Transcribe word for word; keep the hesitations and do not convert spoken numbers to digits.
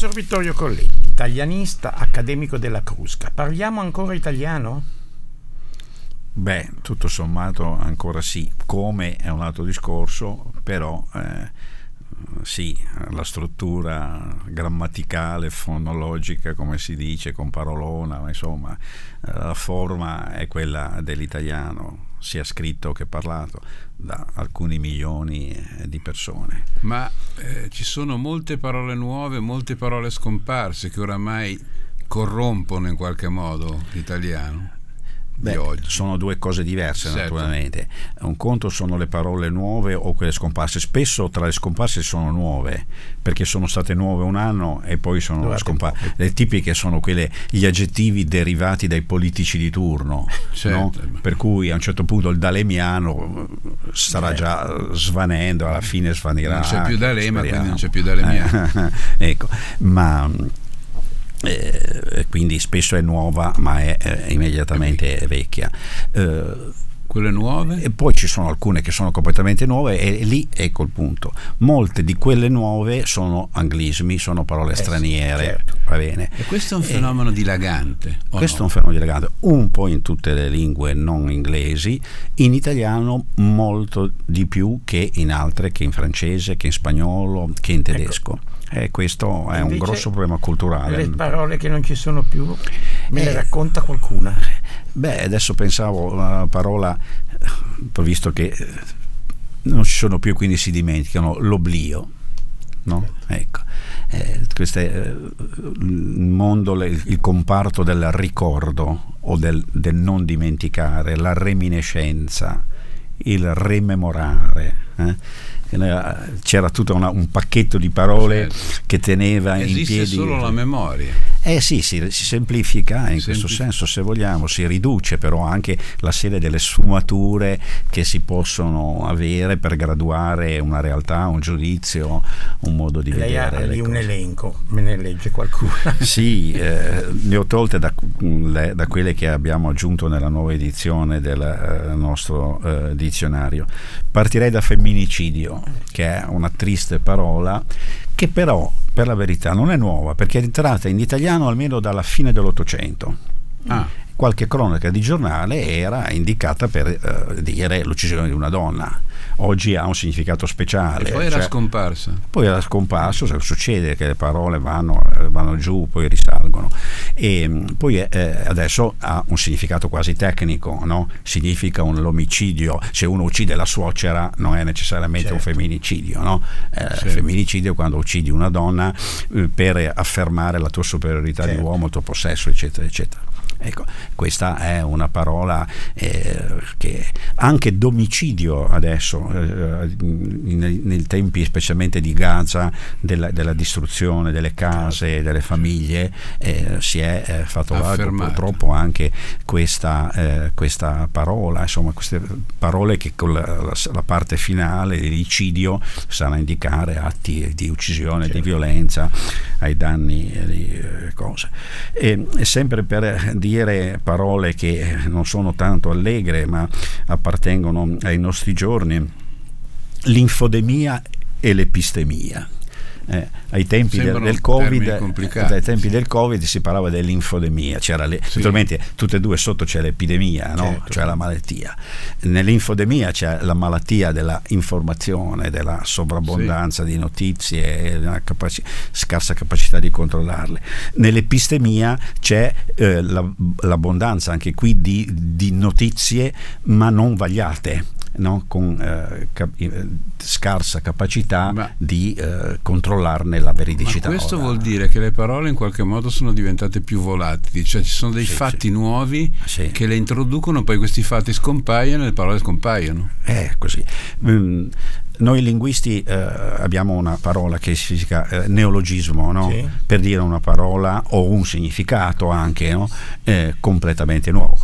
Professor Vittorio Colletti, italianista, accademico della Crusca. Parliamo ancora italiano? Beh, tutto sommato ancora sì, come è un altro discorso, però eh, sì, la struttura grammaticale, fonologica, come si dice, con parolona, insomma, la forma è quella dell'italiano, sia scritto che parlato da alcuni milioni di persone. Ma eh, ci sono molte parole nuove, molte parole scomparse che oramai corrompono in qualche modo l'italiano. Beh, sono due cose diverse, certo. Naturalmente. Un conto sono le parole nuove o quelle scomparse. Spesso tra le scomparse sono nuove, perché sono state nuove un anno e poi sono Durante scomparse. Le tipiche sono quelle, gli aggettivi derivati dai politici di turno, certo. No? Per cui a un certo punto il dalemiano starà già svanendo, alla fine svanirà. Non c'è più D'Alema, quindi non c'è più dalemiano. Ecco, ma Eh, quindi spesso è nuova ma è eh, immediatamente vecchia. Eh, quelle nuove? E poi ci sono alcune che sono completamente nuove e lì ecco il punto. Molte di quelle nuove sono anglismi, sono parole eh straniere, sì, certo. Va bene. E questo è un fenomeno e dilagante. Questo no? è un fenomeno dilagante, un po' in tutte le lingue non inglesi, in italiano molto di più che in altre, che in francese, che in spagnolo, che in tedesco. Ecco. E questo è un grosso problema culturale. Le parole che non ci sono più, me ne eh, racconta qualcuna? Beh, adesso pensavo una parola, visto che non ci sono più, quindi si dimenticano, l'oblio, no? Ecco, eh, questo è il mondo, il comparto del ricordo o del, del non dimenticare, la reminiscenza, il rememorare, eh? C'era tutto una, un pacchetto di parole, certo. Che teneva Esiste in piedi. Esiste solo la memoria. Eh sì, si, si semplifica in Semplific- questo senso, se vogliamo, si riduce però anche la serie delle sfumature che si possono avere per graduare una realtà, un giudizio, un modo di Lei vedere. Lei ha lì un cose. Elenco, me ne legge qualcuno? Sì, eh, ne ho tolte da, da quelle che abbiamo aggiunto nella nuova edizione del eh, nostro eh, dizionario. Partirei da femminicidio, che è una triste parola che però per la verità non è nuova, perché è entrata in italiano almeno dalla fine dell'Ottocento. Ah. Qualche cronaca di giornale era indicata per eh, dire l'uccisione di una donna. Oggi ha un significato speciale. E poi era cioè, scomparsa. Poi era scomparso, succede che le parole vanno, vanno giù, poi risalgono. E poi eh, adesso ha un significato quasi tecnico, no? Significa un l'omicidio. Se uno uccide la suocera non è necessariamente certo. Un femminicidio, no? Eh, certo. Femminicidio è quando uccidi una donna eh, per affermare la tua superiorità certo. Di uomo, il tuo possesso, eccetera, eccetera. Ecco, questa è una parola eh, che anche domicidio adesso eh, nei, nei tempi specialmente di Gaza, della, della distruzione delle case, delle famiglie, eh, si è eh, fatto largo purtroppo anche questa, eh, questa parola, insomma queste parole che con la, la, la parte finale dell'icidio sanno indicare atti di uccisione, certo. Di violenza ai danni di eh, cose. E, e sempre per dire parole che non sono tanto allegre ma appartengono ai nostri giorni, l'infodemia e l'epistemia. Eh, ai tempi del, del Covid ai tempi sì. del Covid si parlava dell'infodemia, c'era le, sì. Naturalmente tutte e due sotto c'è l'epidemia, no? Certo. Cioè la malattia. Nell'infodemia c'è la malattia della informazione, della sovrabbondanza sì. Di notizie e della capaci- scarsa capacità di controllarle. Nell'epistemia c'è eh, la, l'abbondanza anche qui di, di notizie ma non vagliate, no? Con eh, cap- eh, scarsa capacità ma, di eh, controllarne la veridicità. Ma questo ora. Vuol dire che le parole in qualche modo sono diventate più volatili, cioè ci sono dei sì, fatti sì. nuovi sì. Che le introducono, poi questi fatti scompaiono e le parole scompaiono. È così. Mm, noi linguisti eh, abbiamo una parola che significa eh, neologismo, no? Sì. Per dire una parola o un significato anche, no? eh, completamente nuovo.